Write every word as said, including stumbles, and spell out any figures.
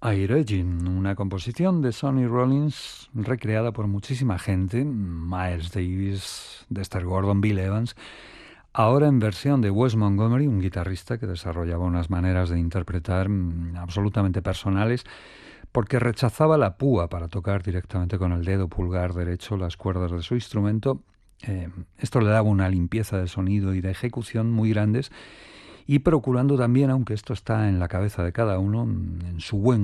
Airejin, una composición de Sonny Rollins recreada por muchísima gente, Miles Davis, Dexter Gordon, Bill Evans, ahora en versión de Wes Montgomery, un guitarrista que desarrollaba unas maneras de interpretar mm, absolutamente personales, porque rechazaba la púa para tocar directamente con el dedo pulgar derecho las cuerdas de su instrumento. Eh, esto le daba una limpieza de sonido y de ejecución muy grandes, y procurando también, aunque esto está en la cabeza de cada uno, en su buen